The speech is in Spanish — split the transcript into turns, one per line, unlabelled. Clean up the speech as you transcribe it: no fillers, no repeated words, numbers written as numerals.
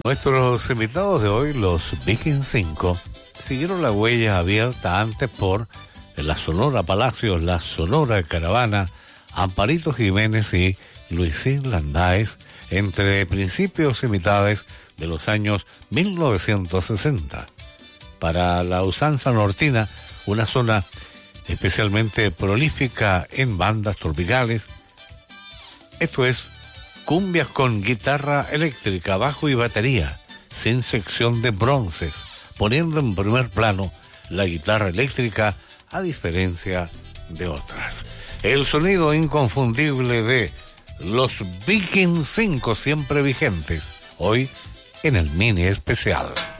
Nuestros invitados de hoy, los Viking 5, siguieron la huella abierta antes por la Sonora Palacios, la Sonora Caravana, Amparito Jiménez y Luisín Landáez, entre principios y mitades de los años 1960. Para la usanza nortina, una zona especialmente prolífica en bandas tropicales, esto es cumbias con guitarra eléctrica, bajo y batería, sin sección de bronces, poniendo en primer plano la guitarra eléctrica a diferencia de otras. El sonido inconfundible de los Viking 5, siempre vigentes, hoy en el mini especial.